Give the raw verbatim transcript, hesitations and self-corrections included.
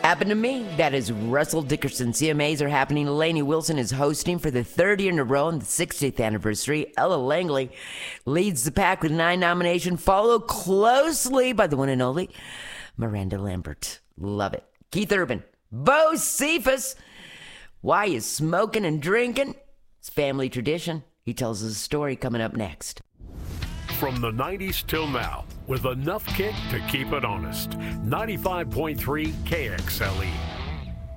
Happened to me. That is Russell Dickerson. C M As are happening. Lainey Wilson is hosting for the third year in a row and the sixtieth anniversary. Ella Langley leads the pack with nine nominations, followed closely by the one and only Miranda Lambert. Love it. Keith Urban. Bo Cephas. Why is smoking and drinking? It's family tradition. He tells us a story coming up next. From the nineties till now, with enough kick to keep it honest. ninety-five point three K X L E.